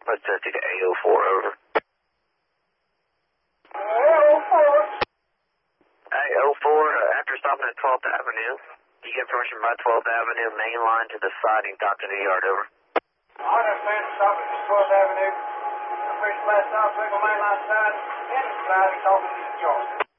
Let's take to 804, over. 804. 804, after stopping at 12th Avenue, you get permission by 12th Avenue, main line to the siding, dock to the yard, over. I understand stopping at 12th Avenue. I'm first class stop, single main line side, and the siding, talking to the yard.